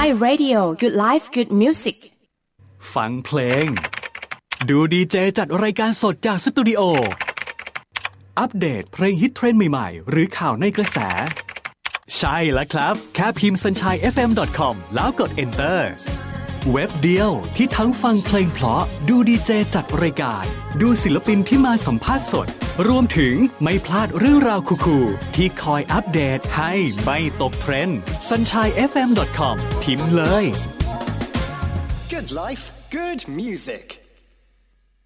Sunshine Radio Good Life Good Music ฟังเพลงดูดีเจจัดรายการสดจากสตูดิโออัปเดตเพลงฮิตเทรนด์ใหม่ๆหรือข่าวในกระแสใช่แล้วครับแค่พิมพ์ sunshinefm.com แล้วกด enter เว็บเดียวที่ทั้งฟังเพลงเพราะดูดีเจจัดรายการดูศิลปินที่มาสัมภาษณ์สดรวมถึงไม่พลาดเรื่องราวคูลๆที่คอยอัปเดตให้ไม่ตกเทรนด์ sunshinefm.com พิมพ์เลย Good life, good music